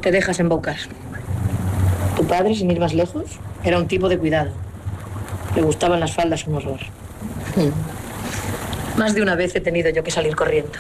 te dejas embaucar. Tu padre, sin ir más lejos, era un tipo de cuidado. Le gustaban las faldas un horror. Más de una vez he tenido yo que salir corriendo.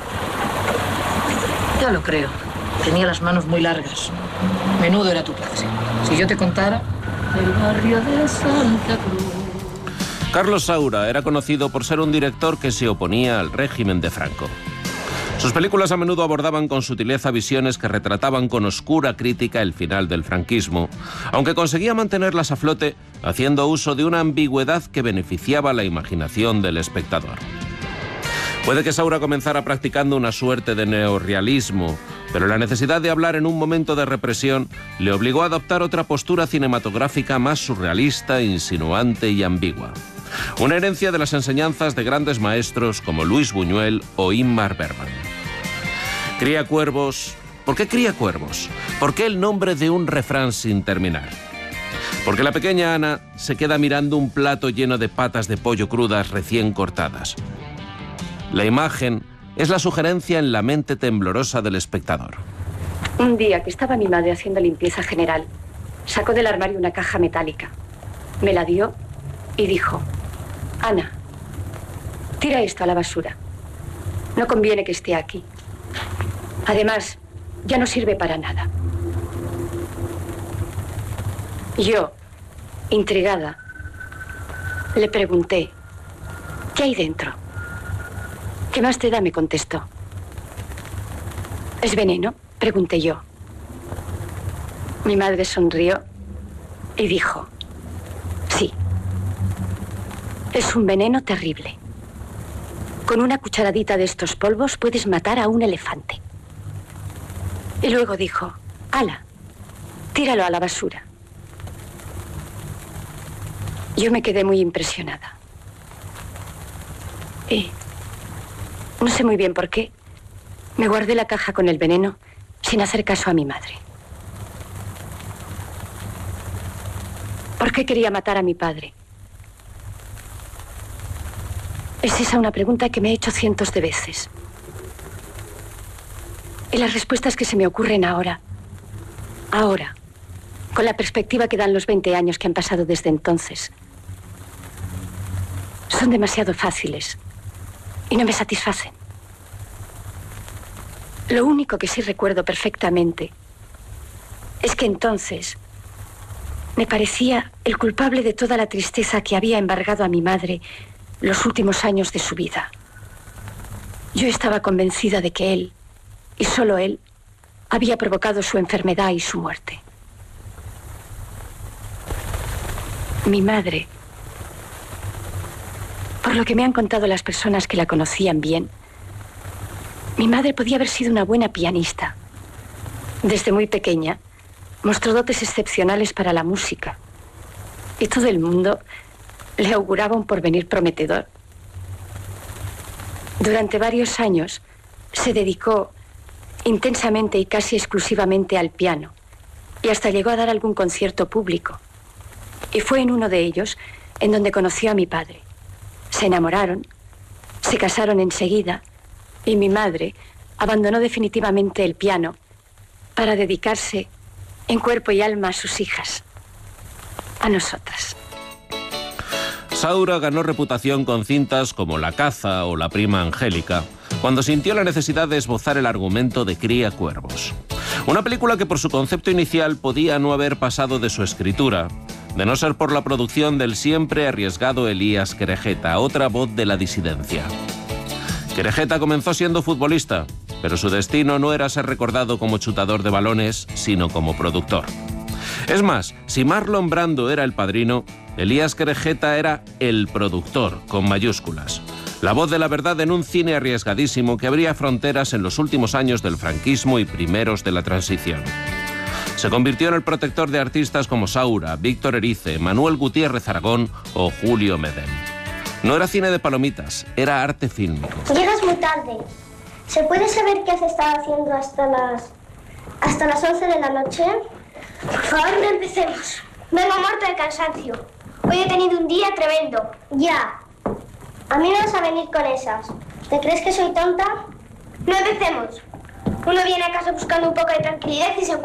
Ya lo creo. Tenía las manos muy largas. Menudo era tu clase. Si yo te contara... El barrio de Santa Cruz. Carlos Saura era conocido por ser un director que se oponía al régimen de Franco. Sus películas a menudo abordaban con sutileza visiones que retrataban con oscura crítica el final del franquismo, aunque conseguía mantenerlas a flote haciendo uso de una ambigüedad que beneficiaba la imaginación del espectador. Puede que Saura comenzara practicando una suerte de neorrealismo, pero la necesidad de hablar en un momento de represión le obligó a adoptar otra postura cinematográfica más surrealista, insinuante y ambigua. Una herencia de las enseñanzas de grandes maestros como Luis Buñuel o Ingmar Bergman. Cría cuervos. ¿Por qué cría cuervos? ¿Por qué el nombre de un refrán sin terminar? Porque la pequeña Ana se queda mirando un plato lleno de patas de pollo crudas recién cortadas. La imagen es la sugerencia en la mente temblorosa del espectador. Un día que estaba mi madre haciendo limpieza general, sacó del armario una caja metálica. Me la dio y dijo: Ana, tira esto a la basura. No conviene que esté aquí. Además, ya no sirve para nada. Yo, intrigada, le pregunté: ¿qué hay dentro? ¿Qué más te da?, me contestó. ¿Es veneno?, pregunté yo. Mi madre sonrió y dijo: sí. Es un veneno terrible. Con una cucharadita de estos polvos puedes matar a un elefante. Y luego dijo: hala, tíralo a la basura. Yo me quedé muy impresionada. Y no sé muy bien por qué, me guardé la caja con el veneno sin hacer caso a mi madre. ¿Por qué quería matar a mi padre? Es esa una pregunta que me he hecho cientos de veces. Y las respuestas que se me ocurren ahora, con la perspectiva que dan los 20 años que han pasado desde entonces, son demasiado fáciles y no me satisfacen. Lo único que sí recuerdo perfectamente es que entonces me parecía el culpable de toda la tristeza que había embargado a mi madre los últimos años de su vida. Yo estaba convencida de que él, y solo él, había provocado su enfermedad y su muerte. Mi madre, por lo que me han contado las personas que la conocían bien, mi madre podía haber sido una buena pianista. Desde muy pequeña, mostró dotes excepcionales para la música. Y todo el mundo le auguraba un porvenir prometedor. Durante varios años se dedicó intensamente y casi exclusivamente al piano, y hasta llegó a dar algún concierto público. Y fue en uno de ellos en donde conoció a mi padre. Se enamoraron, se casaron enseguida, y mi madre abandonó definitivamente el piano para dedicarse en cuerpo y alma a sus hijas, a nosotras. Saura ganó reputación con cintas como La caza o La prima Angélica, cuando sintió la necesidad de esbozar el argumento de Cría cuervos. Una película que por su concepto inicial podía no haber pasado de su escritura, de no ser por la producción del siempre arriesgado Elías Querejeta, otra voz de la disidencia. Querejeta comenzó siendo futbolista, pero su destino no era ser recordado como chutador de balones, sino como productor. Es más, si Marlon Brando era el padrino, Elías Querejeta era el productor, con mayúsculas. La voz de la verdad en un cine arriesgadísimo que abría fronteras en los últimos años del franquismo y primeros de la transición. Se convirtió en el protector de artistas como Saura, Víctor Erice, Manuel Gutiérrez Aragón o Julio Medem. No era cine de palomitas, era arte fílmico. Llegas muy tarde. ¿Se puede saber qué has estado haciendo hasta las 11 de la noche? Por favor, no empecemos. Vengo muerto de cansancio. Hoy he tenido un día tremendo. Ya. A mí no vas a venir con esas. ¿Te crees que soy tonta? No empecemos. Uno viene a casa buscando un poco de tranquilidad y se